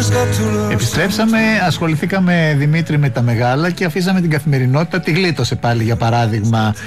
Επιστρέψαμε, ασχοληθήκαμε, Δημήτρη, με τα μεγάλα και αφήσαμε την καθημερινότητα. Τη γλίτωσε πάλι, για παράδειγμα,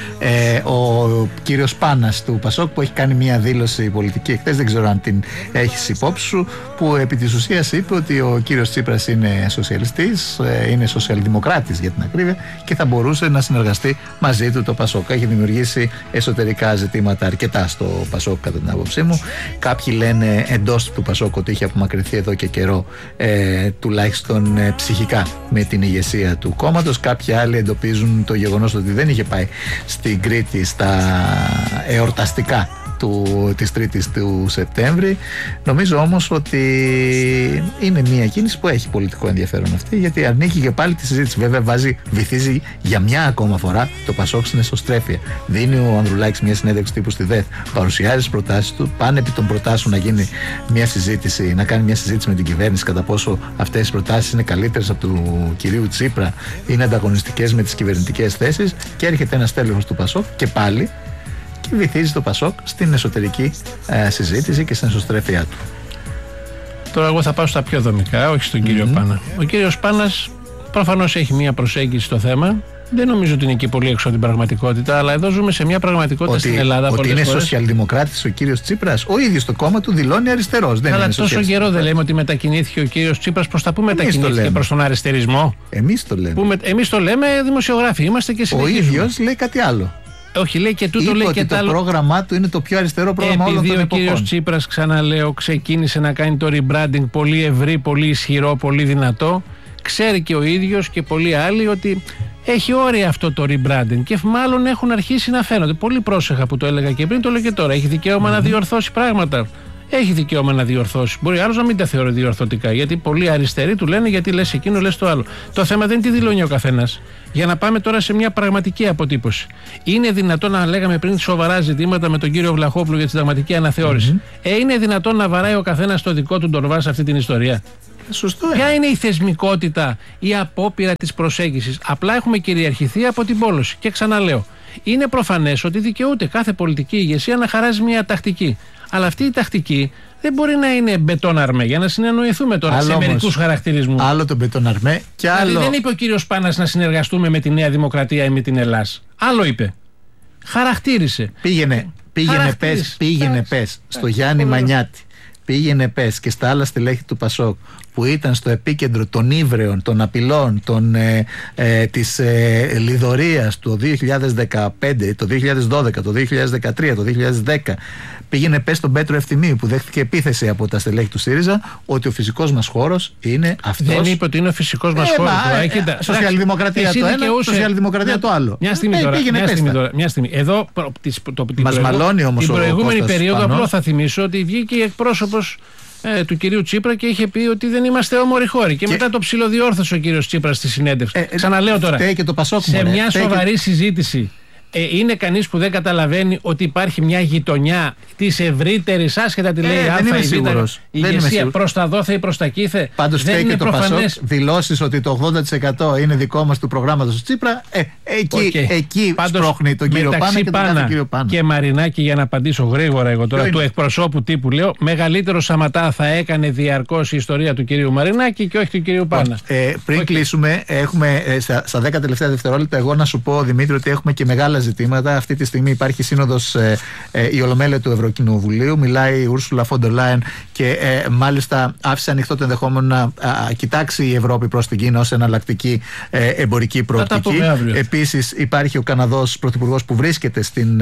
ο κύριος Πάνας του Πασόκ, που έχει κάνει μια δήλωση πολιτική εχθές, δεν ξέρω αν την έχεις υπόψη σου, που επί της ουσίας είπε ότι ο κύριος Τσίπρας είναι σοσιαλιστής, είναι σοσιαλδημοκράτης για την ακρίβεια, και θα μπορούσε να συνεργαστεί μαζί του το Πασόκ. Έχει δημιουργήσει εσωτερικά ζητήματα αρκετά στο Πασόκ, κατά την άποψή μου. Κάποιοι λένε εντός του Πασόκ ότι είχε απομακρυνθεί εδώ και καιρό, τουλάχιστον ψυχικά, με την ηγεσία του κόμματος. Κάποιοι άλλοι εντοπίζουν το γεγονός ότι δεν είχε πάει στην Κρήτη στα εορταστικά της 3ης του Σεπτέμβρη. Νομίζω όμως ότι είναι μια κίνηση που έχει πολιτικό ενδιαφέρον αυτή, γιατί ανήκει και πάλι τη συζήτηση. Βέβαια βυθίζει για μια ακόμα φορά το Πασόκ στην εσωστρέφεια. Δίνει ο Ανδρουλάκης μια συνέντευξη τύπου στη ΔΕΘ, παρουσιάζει τις προτάσεις του, πάνε επί των προτάσεων να γίνει μια συζήτηση, να κάνει μια συζήτηση με την κυβέρνηση κατά πόσο αυτές οι προτάσεις είναι καλύτερες από του κυρίου Τσίπρα, είναι ανταγωνιστικές με τις κυβερνητικές θέσεις, και έρχεται ένας τέλεχος του Πασόκ και πάλι και βυθίζει το Πασόκ στην εσωτερική συζήτηση και στην εσωστρέφειά του. Τώρα εγώ θα πάω στα πιο δομικά, όχι στον κύριο Πάνα. Ο κύριος Πάνας προφανώς έχει μια προσέγγιση στο θέμα. Δεν νομίζω ότι είναι εκεί πολύ έξω από την πραγματικότητα, αλλά εδώ ζούμε σε μια πραγματικότητα στην Ελλάδα. Ότι είναι σοσιαλδημοκράτης ο κύριος Τσίπρας. Ο ίδιος το κόμμα του δηλώνει αριστερός. Αλλά τόσο καιρό δεν λέμε ότι μετακινήθηκε ο κύριος Τσίπρας. Προς τα πού μετακινήθηκε? Προς τον αριστερισμό? Εμείς το λέμε. Εμείς το λέμε, δημοσιογράφοι είμαστε και συνεχίζουμε. Ο ίδιος λέει κάτι άλλο. Όχι, λέει και τούτο, λέει και το άλλο. Το πρόγραμμά του είναι το πιο αριστερό πρόγραμμα όλων των εποχών. Επειδή ο κύριος Τσίπρας, ξαναλέω, ξεκίνησε να κάνει το rebranding πολύ ευρύ, πολύ ισχυρό, πολύ δυνατό, ξέρει και ο ίδιος και πολλοί άλλοι ότι έχει όρια αυτό το rebranding, και μάλλον έχουν αρχίσει να φαίνονται. Πολύ πρόσεχα που το έλεγα και πριν, το λέω και τώρα. Έχει δικαίωμα να διορθώσει πράγματα. Έχει δικαίωμα να διορθώσει. Μπορεί άλλος να μην τα θεωρεί διορθωτικά, γιατί πολλοί αριστεροί του λένε γιατί λες εκείνο, λες το άλλο. Το θέμα δεν είναι τι δηλώνει ο καθένας. Για να πάμε τώρα σε μια πραγματική αποτύπωση. Είναι δυνατόν να λέγαμε πριν σοβαρά ζητήματα με τον κύριο Βλαχόπουλο για τη συνταγματική αναθεώρηση? Είναι δυνατόν να βαράει ο καθένας το δικό του ντορβά σε αυτή την ιστορία? Σωστό. Ποια είναι η θεσμικότητα, η απόπειρα της προσέγγισης? Απλά έχουμε κυριαρχηθεί από την πόλωση. Και ξαναλέω, είναι προφανές ότι δικαιούται κάθε πολιτική ηγεσία να χαράζει μια τακτική. Αλλά αυτή η τακτική δεν μπορεί να είναι μπετόν αρμέ, για να συνεννοηθούμε τώρα σε μερικούς χαρακτηρισμούς. Άλλο το μπετόν αρμέ και άλλο. Δηλαδή δεν είπε ο κύριος Πάνας να συνεργαστούμε με τη Νέα Δημοκρατία ή με την Ελλάς. Άλλο είπε. Χαρακτήρισε. Πήγαινε πες στο Γιάννη Μανιάτη. Πήγαινε πες και στα άλλα στελέχη του Πασόκ που ήταν στο επίκεντρο των ύβρεων, των απειλών, της λιδωρίας το 2015, το 2012, το 2013, το 2010. Πήγαινε πες στον Πέτρο Ευθυμίου που δέχτηκε επίθεση από τα στελέχη του ΣΥΡΙΖΑ ότι ο φυσικός μας χώρος είναι αυτός. Δεν είπε ότι είναι ο φυσικός μας χώρος. Σοσιαλδημοκρατία το ένα, σοσιαλδημοκρατία το άλλο. Μια στιγμή τώρα. Εδώ, μας μαλώνει όμως την προηγούμενη περίοδο, απλό θα θυμίσω ότι βγήκε εκπρόσωπος του κυρίου Τσίπρα και είχε πει ότι δεν είμαστε όμοροι χώροι. Και μετά το ψιλοδιόρθωσε ο κύριος Τσίπρας στη συνέντευξη. Ξαναλέω τώρα, σε μια σοβαρή συζήτηση, είναι κανείς που δεν καταλαβαίνει ότι υπάρχει μια γειτονιά της ευρύτερης, άσχετα τη λέει Α ή Β ηγεσία, προς τα δόθε ή προς τα κήθε? Πάντως φταίει και το Πασόκ. Δηλώσεις ότι το 80% είναι δικό μας του προγράμματος του Τσίπρα, εκεί σπρώχνει τον κύριο Πάνα και τον κάθε κύριο Πάνα. Και Μαρινάκη, για να απαντήσω γρήγορα εγώ τώρα, του εκπροσώπου τύπου λέω, μεγαλύτερο σαματά θα έκανε διαρκώς η ιστορία του κυρίου Μαρινάκη και όχι του κυρίου Πάνα. Πριν κλείσουμε, έχουμε στα 10 τελευταία δευτερόλεπτα, εγώ να σου πω, Δημήτρη, ότι έχουμε και μεγάλα ζητήματα. Αυτή τη στιγμή υπάρχει σύνοδος, η Ολομέλεια του Ευρωκοινοβουλίου, μιλάει η Ούρσουλα φον ντερ Λάιεν και μάλιστα άφησε ανοιχτό το ενδεχόμενο να κοιτάξει η Ευρώπη προς την Κίνα ως εναλλακτική εμπορική προοπτική. Επίσης υπάρχει ο Καναδός πρωθυπουργός που βρίσκεται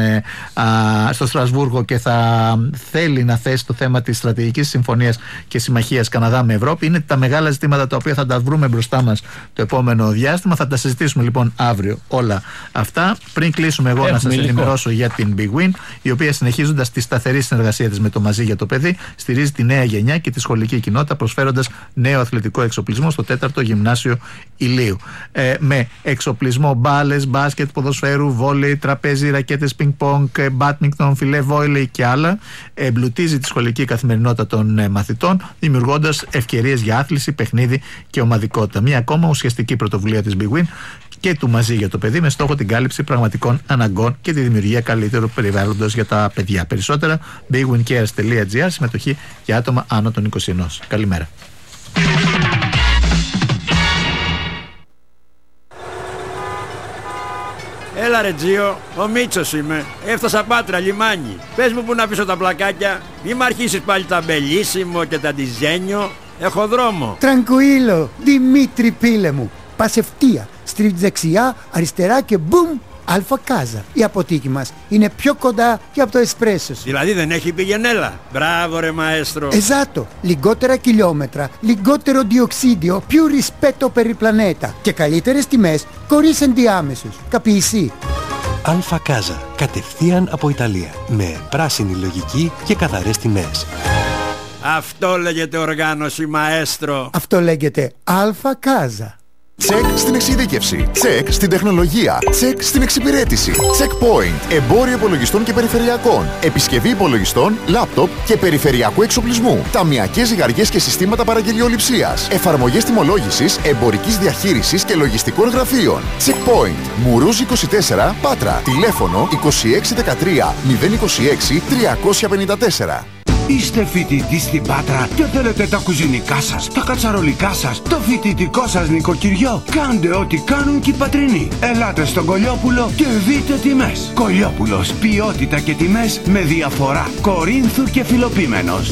στο Στρασβούργο και θα θέλει να θέσει το θέμα της στρατηγικής συμφωνίας και συμμαχίας Καναδά με Ευρώπη. Είναι τα μεγάλα ζητήματα τα οποία θα τα βρούμε μπροστά μας το επόμενο διάστημα. Θα τα συζητήσουμε λοιπόν αύριο όλα αυτά. Πριν κλείσουμε, εγώ να σας ενημερώσω για την Big Win, η οποία, συνεχίζοντας τη σταθερή συνεργασία της με το Μαζί για το Παιδί, στηρίζει τη νέα γενιά και τη σχολική κοινότητα, προσφέροντας νέο αθλητικό εξοπλισμό στο 4ο Γυμνάσιο Ηλίου. Με εξοπλισμό μπάλες, μπάσκετ, ποδοσφαίρου, βόλεϊ, τραπέζι, ρακέτες, πινκ-πονγκ, μπάντμινγκτον, φιλέ, βόιλεϊ και άλλα. Εμπλουτίζει τη σχολική καθημερινότητα των μαθητών, δημιουργώντας ευκαιρίες για άθληση, παιχνίδι και ομαδικότητα. Μια ακόμα ουσιαστική πρωτοβουλία της Big Win και του Μαζί για το Παιδί, με στόχο την κάλυψη πραγματικών αναγκών και τη δημιουργία καλύτερου περιβάλλοντος για τα παιδιά. Περισσότερα bigwincares.gr, συμμετοχή για άτομα άνω των 21. Καλημέρα. Έλα ρε Τζίο, ο Μίτσος είμαι. Έφτασα Πάτρα, λιμάνι. Πες μου που να πίσω τα πλακάκια. Μη μ' αρχίσεις πάλι τα μπελίσιμο και τα ντιζένιο. Έχω δρόμο. Τρανκουίλο, Δημήτρη πίλε μου. Πας ευθεία, στρίβεις δεξιά, αριστερά και μπουμ, Αλφα Κάζα. Η αποθήκη μας είναι πιο κοντά και από το εσπρέσο σου. Δηλαδή δεν έχει πηγενέλα. Μπράβο ρε μαέστρο. Esatto, λιγότερα χιλιόμετρα, λιγότερο διοξίδιο, più rispetto per il pianeta και καλύτερες τιμές χωρίς ενδιάμεσους. Καπιεισί. Αλφα Κάζα, κατευθείαν από Ιταλία, με πράσινη λογική και καθαρές τιμές. Αυτό λέγεται οργάνωση μαέστρο. Αυτό λέγεται Αλφα Κάζα. Τσεκ στην εξειδίκευση, τσεκ στην τεχνολογία, τσεκ στην εξυπηρέτηση. Checkpoint, εμπόριο υπολογιστών και περιφερειακών, επισκευή υπολογιστών, λάπτοπ και περιφερειακού εξοπλισμού, ταμειακές ζυγαριές και συστήματα παραγγελιοληψίας, εφαρμογές τιμολόγησης, εμπορικής διαχείρισης και λογιστικών γραφείων. Checkpoint, Μουρούζ 24, Πάτρα, τηλέφωνο 2613 026 354. Είστε φοιτητής στην Πάτρα και θέλετε τα κουζινικά σας, τα κατσαρολικά σας, το φοιτητικό σας νοικοκυριό? Κάντε ό,τι κάνουν και οι πατρινοί. Ελάτε στον Κολιόπουλο και δείτε τιμές. Κολιόπουλος, ποιότητα και τιμές με διαφορά. Κορίνθου και Φιλοπίμενος.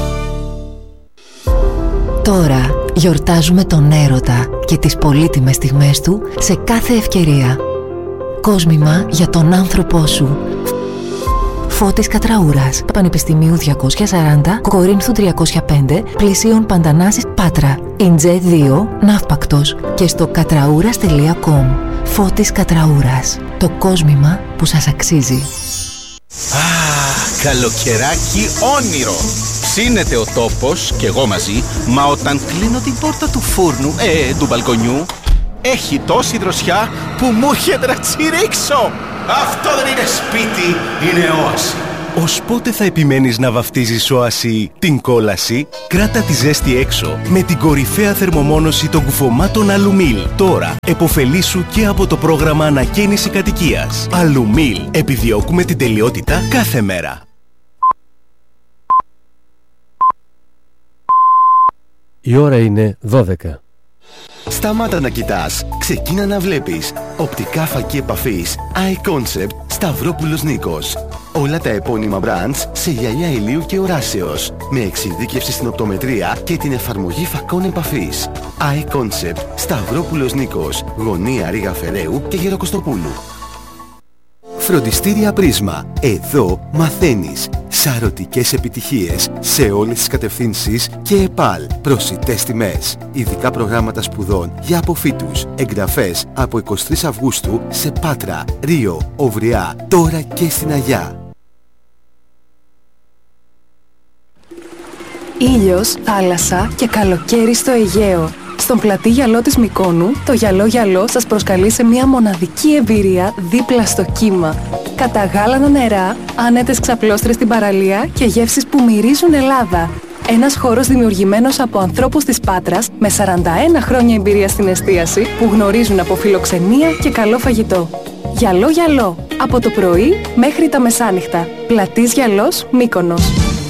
Τώρα γιορτάζουμε τον έρωτα και τις πολύτιμες στιγμές του σε κάθε ευκαιρία. Κόσμημα για τον άνθρωπό σου. Φώτης Κατραούρας, Πανεπιστημίου 240, Κορίνθου 305, πλησίων Παντανάσης, Πάτρα. Ιντζέ 2, Ναύπακτος και στο κατραούρας.com. Φώτης Κατραούρας, το κόσμημα που σας αξίζει. Καλοκαιράκι όνειρο. Ψήνεται ο τόπος και εγώ μαζί, μα όταν κλείνω την πόρτα του φούρνου, του μπαλκονιού, έχει τόση δροσιά που μου έρχεται να τσιρίξω. Αυτό δεν είναι σπίτι, είναι όαση. Ως πότε θα επιμένεις να βαφτίζεις όαση την κόλαση? Κράτα τη ζέστη έξω με την κορυφαία θερμομόνωση των κουφωμάτων Αλουμίλ. Τώρα εποφελήσου και από το πρόγραμμα ανακαίνιση κατοικίας. Αλουμίλ. Επιδιώκουμε την τελειότητα κάθε μέρα. Η ώρα είναι 12. Σταμάτα να κοιτάς, ξεκίνα να βλέπεις. Οπτικά φακή επαφής iConcept Σταυρόπουλος Νίκος. Όλα τα επώνυμα brands σε γυαλιά ηλίου και οράσεως, με εξειδίκευση στην οπτομετρία και την εφαρμογή φακών επαφής. iConcept Σταυρόπουλος Νίκος, γωνία Ρήγα Φεραίου και Γεροκοστοπούλου. Φροντιστήρια Πρίσμα. Εδώ μαθαίνεις. Σαρωτικές επιτυχίες σε όλες τις κατευθύνσεις και ΕΠΑΛ. Προσιτές τιμές. Ειδικά προγράμματα σπουδών για αποφύτους. Εγγραφές από 23 Αυγούστου σε Πάτρα, Ρίο, Οβριά, τώρα και στην Αγιά. Ήλιος, θάλασσα και καλοκαίρι στο Αιγαίο. Στον πλατή γυαλό της Μυκόνου, το γυαλό σας προσκαλεί σε μια μοναδική εμπειρία δίπλα στο κύμα. Κατά γάλανα νερά, άνετες ξαπλώστρες στην παραλία και γεύσεις που μυρίζουν Ελλάδα. Ένας χώρος δημιουργημένος από ανθρώπους της Πάτρας με 41 χρόνια εμπειρία στην εστίαση που γνωρίζουν από φιλοξενία και καλό φαγητό. Γυαλό, από το πρωί μέχρι τα μεσάνυχτα. Πλατής Γυαλός, Μύκονος.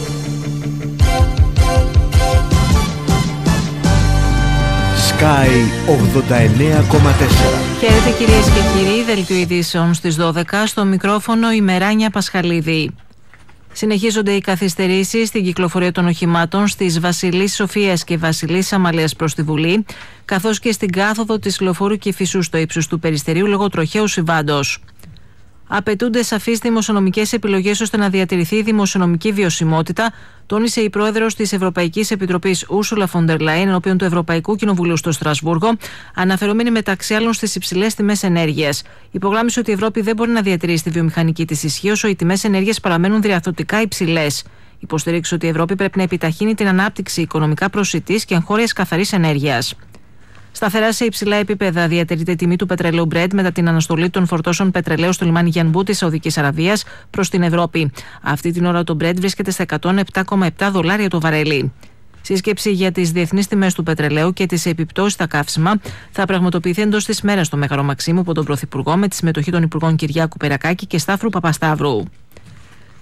Sky 89,4. Χαίρετε κυρίες και κύριοι, δελτίο ειδήσεων στις 12, στο μικρόφωνο η Μεράνια Πασχαλίδη. Συνεχίζονται οι καθυστερήσεις στην κυκλοφορία των οχημάτων στις Βασιλής Σοφίας και Βασιλής Αμαλίας προς τη Βουλή, καθώς και στην κάθοδο της Λεωφόρου Κηφισού στο ύψος του Περιστερίου λόγω τροχαίου συμβάντος. Απαιτούνται σαφείς δημοσιονομικές επιλογές ώστε να διατηρηθεί η δημοσιονομική βιωσιμότητα, τόνισε η πρόεδρος της Ευρωπαϊκής Επιτροπής Ursula von der Leyen ενώπιον του Ευρωπαϊκού Κοινοβουλίου στο Στρασβούργο, αναφερόμενη μεταξύ άλλων στις υψηλές τιμές ενέργειας. Υπογράμμισε ότι η Ευρώπη δεν μπορεί να διατηρήσει τη βιομηχανική της ισχύ όσο οι τιμές ενέργειας παραμένουν διαρθρωτικά υψηλές. Υποστηρίξε ότι η Ευρώπη πρέπει να επιταχύνει την ανάπτυξη οικονομικά προσιτής και εγχώριας καθαρής ενέργειας. Σταθερά σε υψηλά επίπεδα διατηρείται η τιμή του πετρελαίου Brent μετά την αναστολή των φορτώσεων πετρελαίου στο λιμάνι Γιανμπού της Σαουδικής Αραβίας προς την Ευρώπη. Αυτή την ώρα το Brent βρίσκεται στα $107,7 το βαρέλι. Σύσκεψη για τις διεθνείς τιμές του πετρελαίου και τις επιπτώσεις στα καύσιμα θα πραγματοποιηθεί εντός της μέρας στο Μέγαρο Μαξίμου από τον Πρωθυπουργό με τη συμμετοχή των Υπουργών Κυριάκου Περακάκη και Σταύρου Παπασταύρου.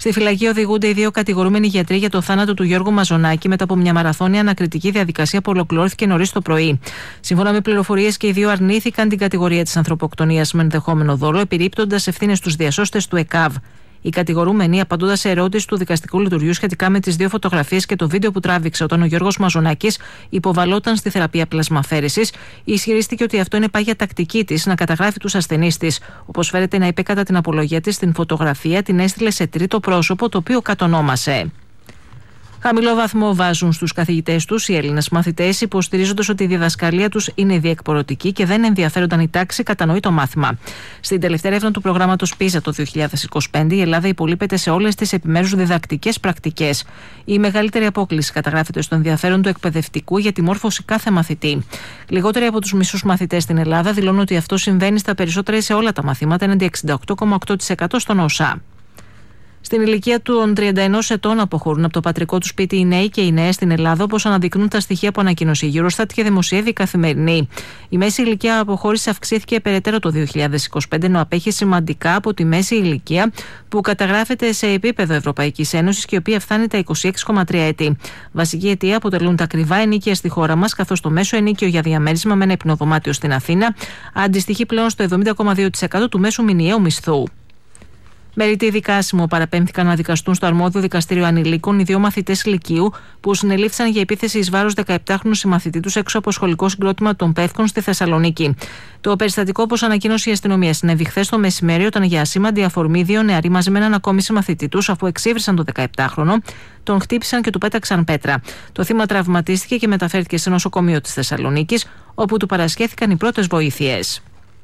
Στη φυλακή οδηγούνται οι δύο κατηγορούμενοι γιατροί για το θάνατο του Γιώργου Μαζονάκη μετά από μια μαραθώνια ανακριτική διαδικασία που ολοκληρώθηκε νωρίς το πρωί. Σύμφωνα με πληροφορίες, και οι δύο αρνήθηκαν την κατηγορία της ανθρωποκτονίας με ενδεχόμενο δόλο, επιρρύπτοντας ευθύνες στους διασώστες του ΕΚΑΒ. Οι κατηγορούμενοι, απαντώντας σε ερώτηση του δικαστικού λειτουργιού σχετικά με τις δύο φωτογραφίες και το βίντεο που τράβηξε όταν ο Γιώργος Μαζονάκης υποβαλόταν στη θεραπεία πλασμαφαίρεσης, ισχυρίστηκε ότι αυτό είναι πάγια τακτική της να καταγράφει τους ασθενείς της. Όπως φέρεται να είπε κατά την απολογία της, την φωτογραφία την έστειλε σε τρίτο πρόσωπο, το οποίο κατονόμασε. Χαμηλό βαθμό βάζουν στους καθηγητές τους οι Έλληνες μαθητές, υποστηρίζοντας ότι η διδασκαλία τους είναι διεκποροτική και δεν ενδιαφέρονταν η τάξη, κατανοεί το μάθημα. Στην τελευταία έρευνα του προγράμματος PISA το 2025, η Ελλάδα υπολείπεται σε όλες τις επιμέρους διδακτικές πρακτικές. Η μεγαλύτερη απόκλιση καταγράφεται στο ενδιαφέρον του εκπαιδευτικού για τη μόρφωση κάθε μαθητή. Λιγότεροι από τους μισούς μαθητές στην Ελλάδα δηλώνουν ότι αυτό συμβαίνει στα περισσότερα ή σε όλα τα μαθήματα, έναντι 68,8% στον ΩΣΑ. Στην ηλικία των 31 ετών αποχωρούν από το πατρικό του σπίτι οι νέοι και οι νέες στην Ελλάδα, όπως αναδεικνύουν τα στοιχεία που ανακοίνωσε η Eurostat και δημοσιεύει η Καθημερινή. Η μέση ηλικία αποχώρησης αυξήθηκε περαιτέρω το 2025, ενώ απέχει σημαντικά από τη μέση ηλικία που καταγράφεται σε επίπεδο Ευρωπαϊκής Ένωσης και η οποία φτάνει τα 26,3 έτη. Βασική αιτία αποτελούν τα ακριβά ενοίκια στη χώρα μας, καθώς το μέσο ενίκιο για διαμέρισμα με ένα υπνοδωμάτιο στην Αθήνα αντιστοιχεί πλέον στο 70,2% του μέσου μηνιαίου μισθού. Μεριτοί δικάσιμο παραπέμφθηκαν να δικαστούν στο αρμόδιο δικαστήριο ανηλίκων οι δύο μαθητές λυκείου που συνελήφθησαν για επίθεση εις βάρος 17χρονου συμμαθητή τους έξω από σχολικό συγκρότημα των Πεύκων στη Θεσσαλονίκη. Το περιστατικό, όπως ανακοίνωσε η αστυνομία, συνέβη χθες το μεσημέρι, όταν για ασήμαντη αφορμή δύο νεαροί μαζί με έναν ακόμη συμμαθητή τους, αφού εξύβρισαν το 17χρονο, τον χτύπησαν και του πέταξαν πέτρα. Το θύμα τραυματίστηκε και μεταφέρθηκε σε νοσοκομείο της Θεσσαλονίκης, όπου του παρασχέθηκαν οι πρώτες βοήθειες.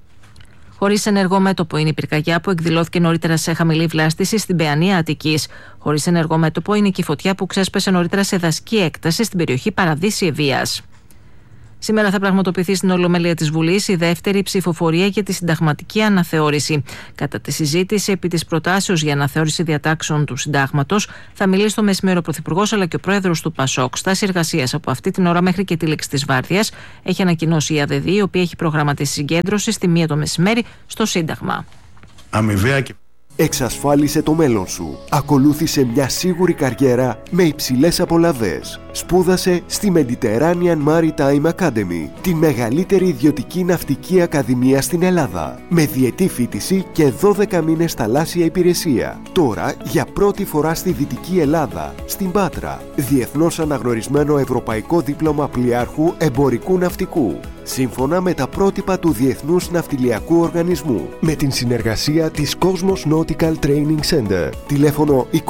Χωρίς ενεργό μέτωπο είναι η πυρκαγιά που εκδηλώθηκε νωρίτερα σε χαμηλή βλάστηση στην Παιανία Αττικής. Χωρίς ενεργό μέτωπο είναι και η φωτιά που ξέσπασε νωρίτερα σε δασική έκταση στην περιοχή Παραδείσι Ευβοίας. Σήμερα θα πραγματοποιηθεί στην Ολομέλεια της Βουλής η δεύτερη ψηφοφορία για τη συνταγματική αναθεώρηση. Κατά τη συζήτηση επί της προτάσεως για αναθεώρηση διατάξεων του Συντάγματος, θα μιλήσει το μεσημέρι ο Πρωθυπουργός αλλά και ο Πρόεδρος του ΠΑΣΟΚ. Στάση εργασίας από αυτή την ώρα μέχρι και τη λήξη της βάρδιας έχει ανακοινώσει η ΑΔΔ, η οποία έχει προγραμματίσει συγκέντρωση στη 1 το μεσημέρι στο Σύνταγμα. Αμοιβαία και... Εξασφάλισε το μέλλον σου. Ακολούθησε μια σίγουρη καριέρα με υψηλές απολαβές. Σπούδασε στη Mediterranean Maritime Academy, τη μεγαλύτερη ιδιωτική ναυτική ακαδημία στην Ελλάδα, με διετή φοιτηση και 12 μήνες θαλάσσια υπηρεσία. Τώρα, για πρώτη φορά στη Δυτική Ελλάδα, στην Πάτρα, διεθνώς αναγνωρισμένο ευρωπαϊκό δίπλωμα πλοιάρχου εμπορικού ναυτικού, σύμφωνα με τα πρότυπα του Διεθνούς Ναυτιλιακού Οργανισμού, με την συνεργασία της Cosmos Nautical Training Center. Τηλέφωνο 2610 225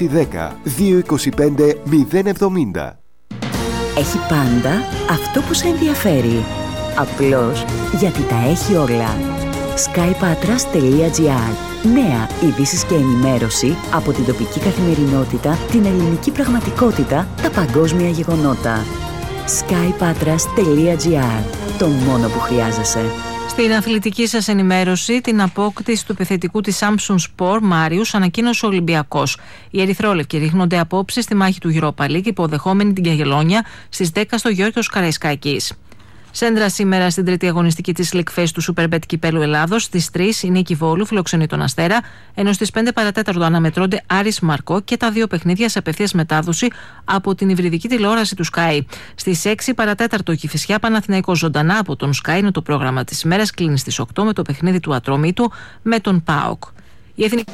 070. Έχει πάντα αυτό που σε ενδιαφέρει. Απλώς γιατί τα έχει όλα. skypatras.gr. Νέα ειδήσεις και ενημέρωση από την τοπική καθημερινότητα, την ελληνική πραγματικότητα, τα παγκόσμια γεγονότα. skypatras.gr. Το μόνο που χρειάζεσαι. Στην αθλητική σας ενημέρωση, την απόκτηση του επιθετικού της Samsung Sport Μάριους ανακοίνωσε ο Ολυμπιακός. Οι ερυθρόλευκοι ρίχνονται απόψε στη μάχη του Europa League, υποδεχόμενη την Καγελόνια στις 10 στο Γιώργος Καραϊσκάκης. Σέντρα σήμερα στην τρίτη αγωνιστική της League Fest του Superbet Κυπέλλου Ελλάδος. Στις 3 η Νίκη Βόλου φιλοξενεί τον Αστέρα, ενώ στις 5 παρατέταρτο αναμετρώνται Άρης Μαρκό και τα δύο παιχνίδια σε απευθείας μετάδοση από την υβριδική τηλεόραση του Sky. Στις 6 παρατέταρτο Κηφισιά Παναθηναϊκός ζωντανά από τον Sky, είναι το πρόγραμμα της ημέρας. Κλείνει στις 8 με το παιχνίδι του Ατρόμητου με τον ΠΑΟΚ. Η εθνική.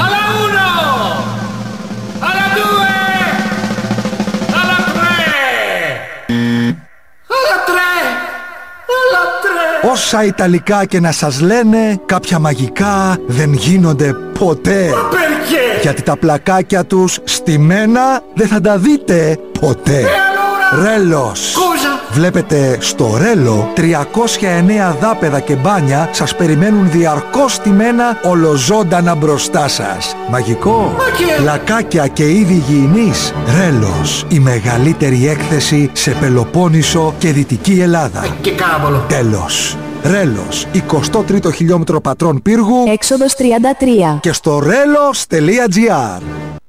Όσα Ιταλικά και να σας λένε, κάποια μαγικά δεν γίνονται ποτέ. Γιατί τα πλακάκια τους στημένα δεν θα τα δείτε ποτέ. Ρέλος. Βλέπετε, στο Ρέλο 309 δάπεδα και μπάνια σας περιμένουν διαρκώς στημένα ολοζώντανα μπροστά σας. Μαγικό. Πλακάκια και είδη υγιεινής. Ρέλος. Η μεγαλύτερη έκθεση σε Πελοπόννησο και Δυτική Ελλάδα. Τέλος. Ρέλος. 23ο χιλιόμετρο πατρών πύργου. Έξοδος 33. Και στο relos.gr.